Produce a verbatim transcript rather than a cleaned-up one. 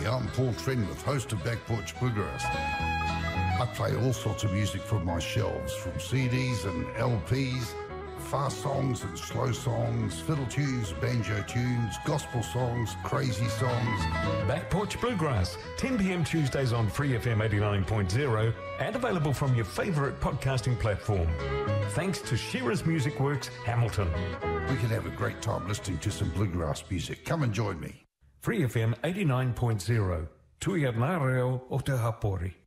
I'm Paul Trenwith, host of Back Porch Bluegrass. I play all sorts of music from my shelves, from C Ds and L Ps, fast songs and slow songs, fiddle tunes, banjo tunes, gospel songs, crazy songs. Back Porch Bluegrass, ten p.m. Tuesdays on Free F M eighty-nine point zero and available from your favourite podcasting platform. Thanks to Shearer's Music Works, Hamilton. We can have a great time listening to some bluegrass music. Come and join me. Free F M eighty-nine point zero. Tui at Nā Reo o Te Hapori.